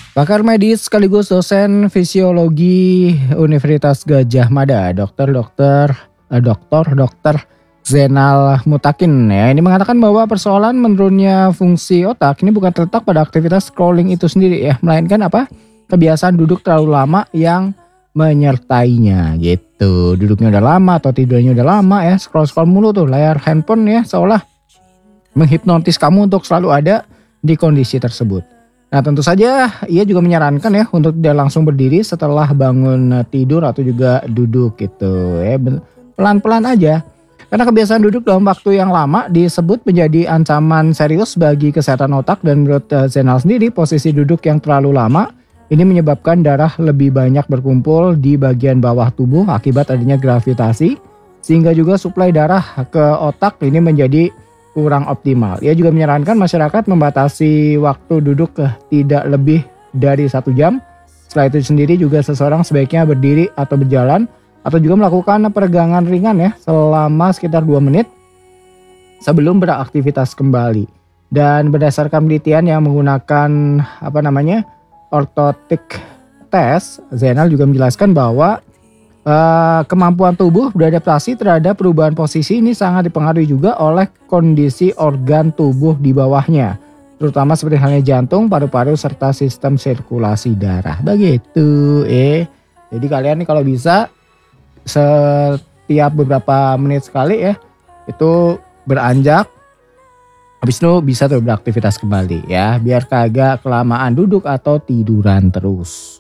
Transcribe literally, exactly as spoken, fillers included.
Pakar medis sekaligus dosen fisiologi Universitas Gadjah Mada, Dokter Dokter eh, Dokter Dokter Zainal Mutakin ya, ini mengatakan bahwa persoalan menurunnya fungsi otak ini bukan terletak pada aktivitas scrolling itu sendiri ya, melainkan apa? Kebiasaan duduk terlalu lama yang menyertainya gitu. Duduknya udah lama atau tidurnya udah lama ya, scroll-scroll mulu tuh layar handphone ya, seolah menghipnotis kamu untuk selalu ada di kondisi tersebut. Nah tentu saja ia juga menyarankan ya untuk tidak langsung berdiri setelah bangun tidur atau juga duduk gitu ya, pelan-pelan aja. Karena kebiasaan duduk dalam waktu yang lama disebut menjadi ancaman serius bagi kesehatan otak, dan menurut Zainal sendiri posisi duduk yang terlalu lama ini menyebabkan darah lebih banyak berkumpul di bagian bawah tubuh akibat adanya gravitasi, sehingga juga suplai darah ke otak ini menjadi kurang optimal. Ia juga menyarankan masyarakat membatasi waktu duduk ke tidak lebih dari satu jam. Setelah itu sendiri juga seseorang sebaiknya berdiri atau berjalan atau juga melakukan peregangan ringan ya selama sekitar dua menit sebelum beraktivitas kembali. Dan berdasarkan penelitian yang menggunakan apa namanya orthotic test, Zainal juga menjelaskan bahwa Uh, kemampuan tubuh beradaptasi terhadap perubahan posisi ini sangat dipengaruhi juga oleh kondisi organ tubuh di bawahnya, terutama seperti halnya jantung, paru-paru, serta sistem sirkulasi darah. Begitu eh. Jadi kalian nih kalau bisa setiap beberapa menit sekali ya itu beranjak, habis itu bisa tuh beraktivitas kembali ya, biar kagak kelamaan duduk atau tiduran terus.